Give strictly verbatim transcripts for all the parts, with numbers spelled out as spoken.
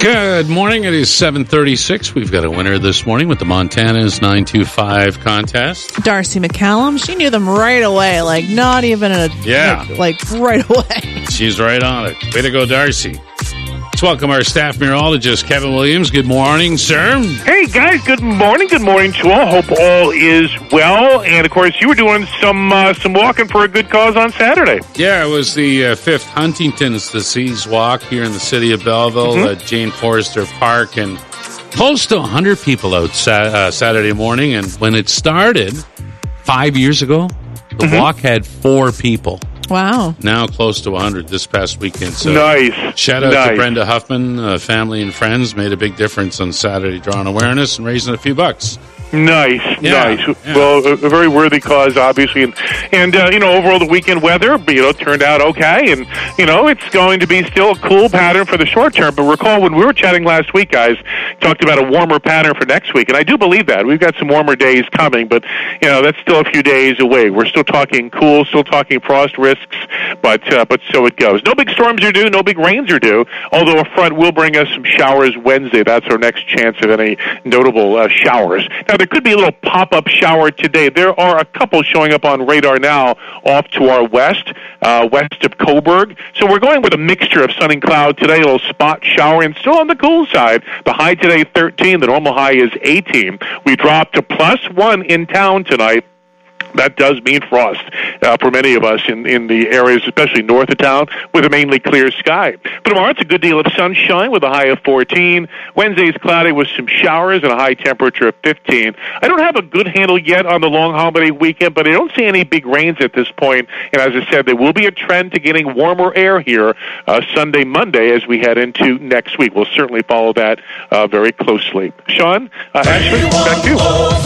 Good morning. It is seven thirty-six. We've got a winner this morning with the Montana's nine two five contest. Darcy McCallum. She knew them right away. Like, not even a... Yeah. Like, like right away. She's right on it. Way to go, Darcy. Let's welcome our staff meteorologist, Kevin Williams. Good morning, sir. Hey, guys. Good morning. Good morning to all. Hope all is well. And, of course, you were doing some uh, some walking for a good cause on Saturday. Yeah, it was the uh, fifth Huntington's Disease Walk here in the city of Belleville mm-hmm. at Jane Forrester Park. And close to one hundred people out sa- uh, Saturday morning. And when it started five years ago, the mm-hmm. walk had four people. Wow. Now close to one hundred this past weekend. So nice. Shout out nice. to Brenda Huffman, uh, family and friends. Made a big difference on Saturday, drawing awareness and raising a few bucks. Nice, yeah, nice. Yeah. Well, a, a very worthy cause, obviously, and and uh, you know, overall the weekend weather, you know, turned out okay, and you know, it's going to be still a cool pattern for the short term. But recall when we were chatting last week, guys, talked about a warmer pattern for next week, and I do believe that we've got some warmer days coming, but you know, that's still a few days away. We're still talking cool, still talking frost risks, but uh, but so it goes. No big storms are due, no big rains are due. Although a front will bring us some showers Wednesday. That's our next chance of any notable uh, showers. Now, there could be a little pop-up shower today. There are a couple showing up on radar now off to our west, uh, west of Coburg. So we're going with a mixture of sun and cloud today, a little spot shower, and still on the cool side. The high today, thirteen. The normal high is eighteen. We dropped to plus one in town tonight. That does mean frost uh, for many of us in, in the areas, especially north of town, with a mainly clear sky. But tomorrow it's a good deal of sunshine with a high of fourteen. Wednesday is cloudy with some showers and a high temperature of fifteen. I don't have a good handle yet on the long holiday weekend, but I don't see any big rains at this point. And as I said, there will be a trend to getting warmer air here uh, Sunday, Monday as we head into next week. We'll certainly follow that uh, very closely. Sean, uh, Ashley, back to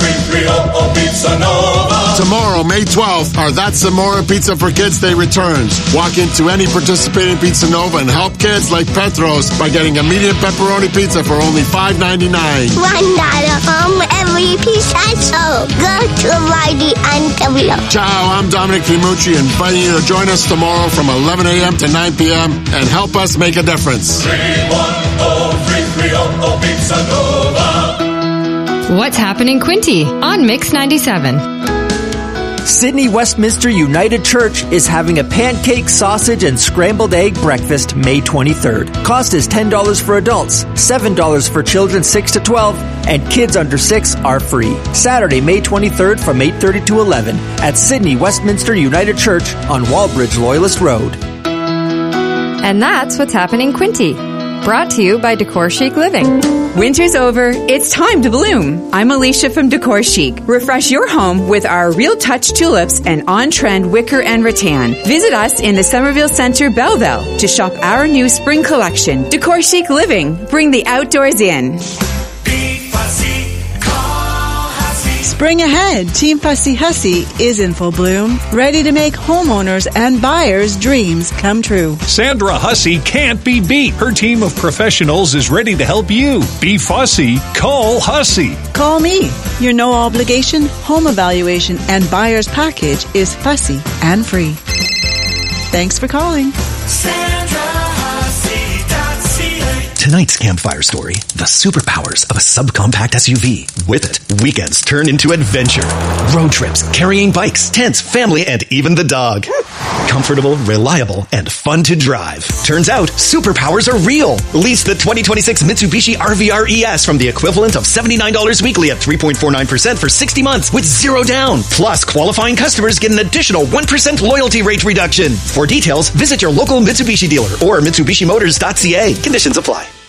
you. Tomorrow, May twelfth, our That's Zamora Pizza for Kids Day returns. Walk into any participating Pizza Nova and help kids like Petros by getting a medium pepperoni pizza for only five ninety-nine. One dollar home every pizza sold. Go to Riley and Tavilo. Ciao, I'm Dominic Fimucci, inviting you to join us tomorrow from eleven a.m. to nine p.m. and help us make a difference. three one zero three three zero Pizza Nova. What's happening, Quinty on Mix ninety-seven? Sydney Westminster United Church is having a pancake, sausage, and scrambled egg breakfast May twenty-third. Cost is ten dollars for adults, seven dollars for children six to twelve, and kids under six are free. Saturday, May twenty-third from eight thirty to eleven at Sydney Westminster United Church on Wallbridge Loyalist Road. And that's what's happening, Quinty. Brought to you by Decor Chic Living. Winter's over. It's time to bloom. I'm Alicia from Decor Chic. Refresh your home with our Real Touch tulips and on-trend wicker and rattan. Visit us in the Somerville Centre, Belleville, to shop our new spring collection. Decor Chic Living. Bring the outdoors in. Spring ahead, Team Fussy Hussy is in full bloom, ready to make homeowners and buyers' dreams come true. Sandra Hussey can't be beat. Her team of professionals is ready to help you. Be fussy. Call Hussey. Call me. Your no obligation home evaluation and buyer's package is fussy and free. Thanks for calling. Tonight's campfire story, the superpowers of a subcompact S U V. With it, weekends turn into adventure. Road trips, carrying bikes, tents, family, and even the dog. Comfortable, reliable, and fun to drive. Turns out, superpowers are real. Lease the twenty twenty-six Mitsubishi R V R E S from the equivalent of seventy-nine dollars weekly at three point four nine percent for sixty months with zero down. Plus, qualifying customers get an additional one percent loyalty rate reduction. For details, visit your local Mitsubishi dealer or Mitsubishi Motors dot C A. Conditions apply.